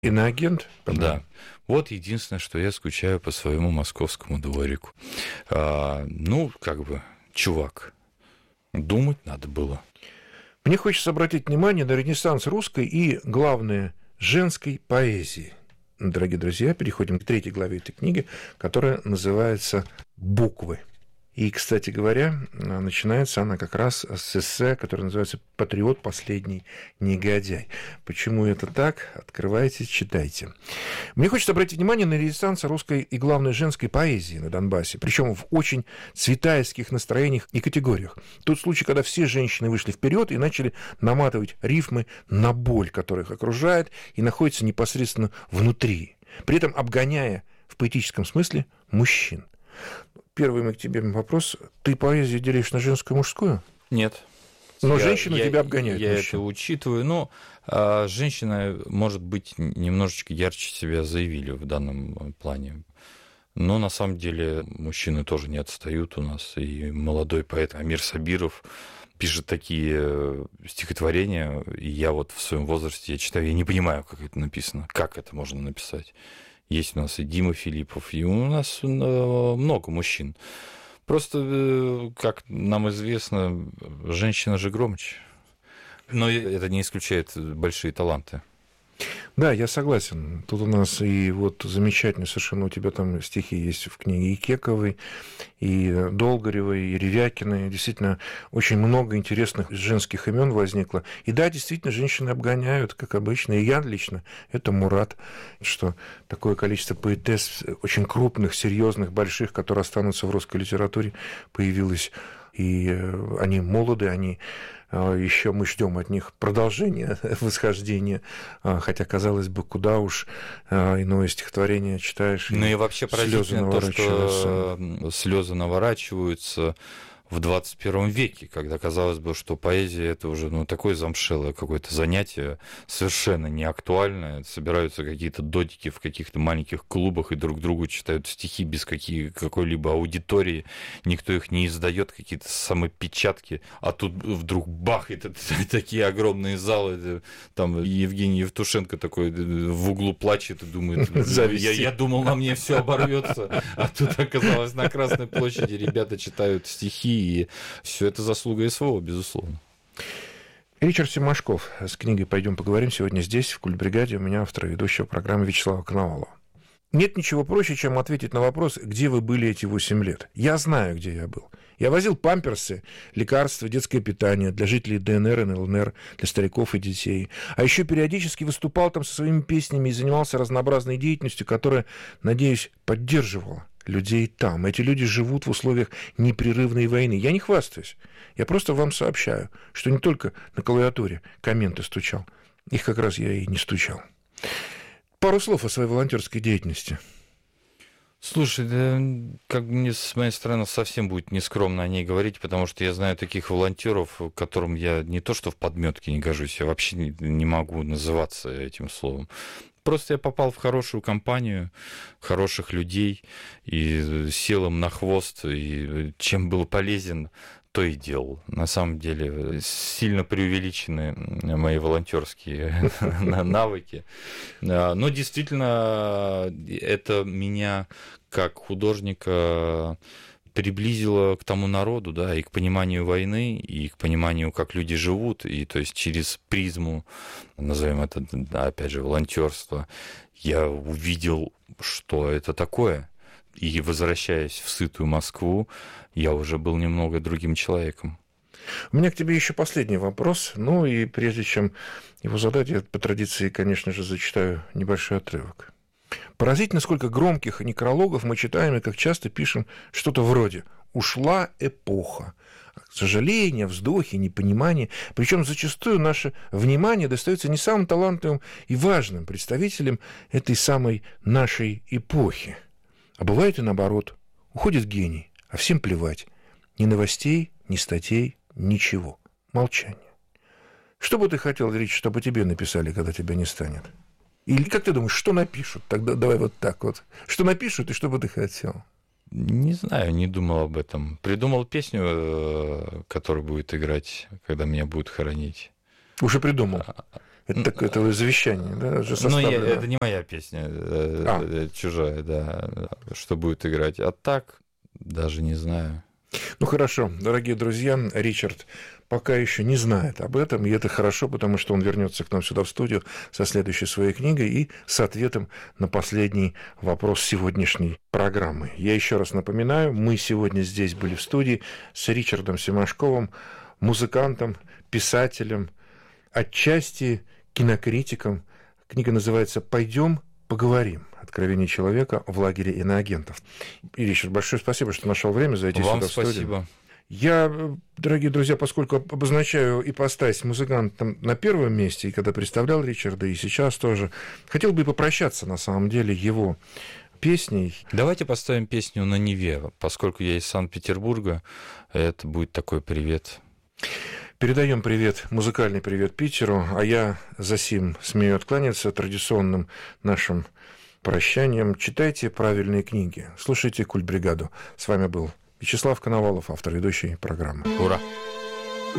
Иноагент? Да. Вот единственное, что я скучаю по своему московскому дворику. Чувак, думать надо было. Мне хочется обратить внимание на ренессанс русской и, главное, женской поэзии. Дорогие друзья, переходим к 3 главе этой книги, которая называется «Буквы». И, кстати говоря, начинается она как раз с эссе, которое называется «Патриот. Последний негодяй». Почему это так? Открывайте, читайте. Мне хочется обратить внимание на ренессанс русской и, главной, женской поэзии на Донбассе, причем в очень цветаевских настроениях и категориях. Тот случай, когда все женщины вышли вперед и начали наматывать рифмы на боль, которая их окружает и находится непосредственно внутри, при этом обгоняя в поэтическом смысле мужчин. Первый мой к тебе вопрос. Ты поэзию делишь на женскую и мужскую? Нет. Но женщины тебя обгоняют. Я это учитываю. Но женщины, может быть, немножечко ярче себя заявили в данном плане. Но на самом деле мужчины тоже не отстают у нас. И молодой поэт Амир Сабиров пишет такие стихотворения. И я вот в своем возрасте, я читаю, я не понимаю, как это написано. Как это можно написать? Есть у нас и Дима Филиппов, и у нас много мужчин. Просто, как нам известно, женщина же громче. Но это не исключает большие таланты. Да, я согласен. Тут у нас и вот замечательно совершенно у тебя там стихи есть в книге и Кековой, и Долгоревой, и Ревякиной. Действительно, очень много интересных женских имен возникло. И да, действительно, женщины обгоняют, как обычно. И я лично, это Мурат, что такое количество поэтесс очень крупных, серьезных, больших, которые останутся в русской литературе, появилось. И они молоды, они еще мы ждем от них продолжения восхождения, хотя, казалось бы, куда уж иное стихотворение читаешь. Ну и вообще поразительно то, что слезы наворачиваются в 21 веке, когда казалось бы, что поэзия это уже такое замшелое какое-то занятие, совершенно не актуальное. Собираются какие-то дотики в каких-то маленьких клубах и друг другу читают стихи без какой-либо аудитории, никто их не издает, какие-то самопечатки, а тут вдруг бах, это такие огромные залы, там Евгений Евтушенко такой в углу плачет и думает, я думал, на мне все оборвется, а тут оказалось на Красной площади ребята читают стихи, и все это заслуга СВО, безусловно. Ричард Семашков с книгой «Пойдем поговорим» сегодня здесь, в Культбригаде. У меня автора ведущего программы Вячеслава Коновалова. Нет ничего проще, чем ответить на вопрос, где вы были эти 8 лет. Я знаю, где я был. Я возил памперсы, лекарства, детское питание для жителей ДНР и ЛНР, для стариков и детей. А еще периодически выступал там со своими песнями и занимался разнообразной деятельностью, которая, надеюсь, поддерживала людей там. Эти люди живут в условиях непрерывной войны. Я не хвастаюсь. Я просто вам сообщаю, что не только на клавиатуре комменты стучал. Их как раз я и не стучал. Пару слов о своей волонтерской деятельности. Слушай, да, как мне с моей стороны совсем будет нескромно о ней говорить, потому что я знаю таких волонтеров, которым я не то что в подметке не гожусь, я вообще не могу называться этим словом. Просто я попал в хорошую компанию, хороших людей, и сел им на хвост, и чем был полезен, то и делал. На самом деле, сильно преувеличены мои волонтерские навыки. Но действительно, это меня как художника приблизило к тому народу, да, и к пониманию войны, и к пониманию, как люди живут, и то есть через призму, назовем это, да, опять же, волонтерство, я увидел, что это такое. И возвращаясь в сытую Москву, я уже был немного другим человеком. У меня к тебе еще последний вопрос. Ну и прежде чем его задать, я по традиции, конечно же, зачитаю небольшой отрывок. Поразительно, сколько громких некрологов мы читаем и как часто пишем что-то вроде «ушла эпоха». Сожаление, вздохи, непонимание. Причем зачастую наше внимание достается не самым талантливым и важным представителям этой самой нашей эпохи. А бывает и наоборот. Уходит гений, а всем плевать. Ни новостей, ни статей, ничего. Молчание. Что бы ты хотел, Рич, чтобы тебе написали, когда тебя не станет? Или как ты думаешь, что напишут? Тогда давай вот так вот. Что напишут и что бы ты хотел? Не знаю, не думал об этом. Придумал песню, которая будет играть, когда меня будут хоронить. Уже придумал. Это такое твое завещание, да? Уже это не моя песня, чужая, да, что будет играть. А так, даже не знаю. Ну хорошо, дорогие друзья, Ричард пока еще не знает об этом, и это хорошо, потому что он вернется к нам сюда в студию со следующей своей книгой и с ответом на последний вопрос сегодняшней программы. Я еще раз напоминаю, мы сегодня здесь были в студии с Ричардом Семашковым, музыкантом, писателем, отчасти кинокритиком. Книга называется «Пойдем поговорим. Откровение человека в лагере иноагентов». И, Ричард, большое спасибо, что нашел время зайти сюда в студию. Вам спасибо. Я, дорогие друзья, поскольку обозначаю ипостась музыкантом на первом месте, и когда представлял Ричарда, и сейчас тоже, хотел бы попрощаться, на самом деле, его песней. Давайте поставим песню «На Неве», поскольку я из Санкт-Петербурга, это будет такой привет. Передаем привет, музыкальный привет Питеру, а я за сим смею откланяться традиционным нашим прощанием. Читайте правильные книги, слушайте «Культбригаду». С вами был Вячеслав Коновалов, автор ведущей программы. Ура!